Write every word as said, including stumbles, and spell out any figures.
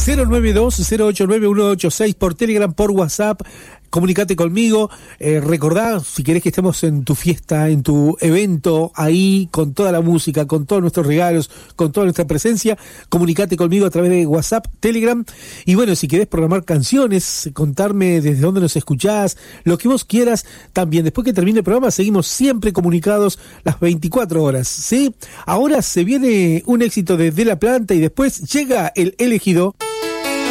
cero nueve dos, cero ocho nueve, uno ocho seis por Telegram, por WhatsApp. Comunicate conmigo, eh, recordá, si querés que estemos en tu fiesta, en tu evento, ahí, con toda la música, con todos nuestros regalos, con toda nuestra presencia, comunicate conmigo a través de WhatsApp, Telegram, y bueno, si querés programar canciones, contarme desde dónde nos escuchás, lo que vos quieras, también, después que termine el programa, seguimos siempre comunicados las veinticuatro horas, ¿sí? Ahora se viene un éxito de De La Planta y después llega el elegido.